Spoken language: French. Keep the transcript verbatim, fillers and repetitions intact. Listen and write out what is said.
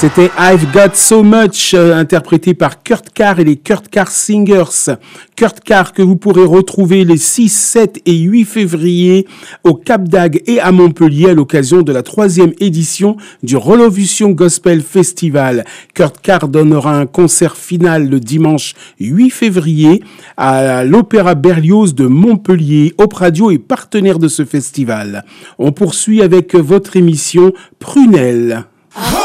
C'était I've Got So Much, euh, interprété par Kurt Carr et les Kurt Carr Singers. Kurt Carr que vous pourrez retrouver les six, sept et huit février au Cap d'Agde et à Montpellier à l'occasion de la troisième édition du Rolovution Gospel Festival. Kurt Carr donnera un concert final le dimanche huit février à l'Opéra Berlioz de Montpellier. Op Radio est partenaire de ce festival. On poursuit avec votre émission Prunelle. Ah.